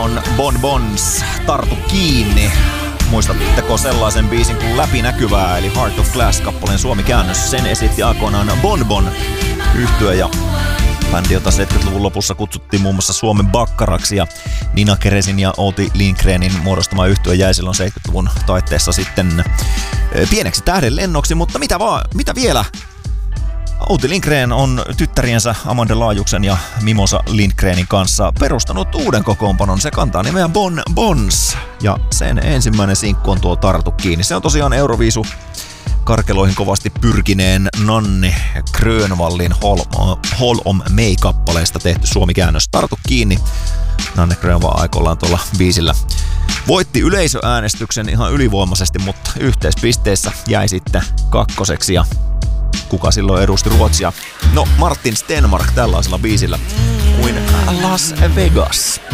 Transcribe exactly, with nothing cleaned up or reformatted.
on Bon Bons Tartu kiinni. Muistatteko sellaisen biisin kuin Läpinäkyvää, eli Heart of Glass-kappaleen suomikäännös? Sen esitti aikoinaan Bon Bon -yhtye ja bändi, jota seitsemänkymmentäluvun lopussa kutsuttiin muun muassa Suomen Bakkaraksi, ja Nina Keresin ja Outi Lindgrenin muodostama yhtye jäi silloin seitsemänkymmentäluvun taitteessa sitten pieneksi tähdenlennoksi, mutta mitä, vaan, mitä vielä? Outi Lindgren on tyttäriensä Amanda Laajuksen ja Mimosa Lindgrenin kanssa perustanut uuden kokoonpanon. Se kantaa nimeä Bon Bons ja sen ensimmäinen sinkku on tuo Tartu kiinni. Se on tosiaan Euroviisu karkeloihin kovasti pyrkineen Nanni Grönvallin Hall, Hall of Me-kappaleesta tehty suomikäännös. Tartu kiinni. Nanne Grönvall aikoillaan tuolla biisillä voitti yleisöäänestyksen ihan ylivoimaisesti, mutta yhteispisteissä jäi sitten kakkoseksi. Ja kuka silloin edusti Ruotsia? No, Martin Stenmark tällaisella biisillä kuin Las Vegas.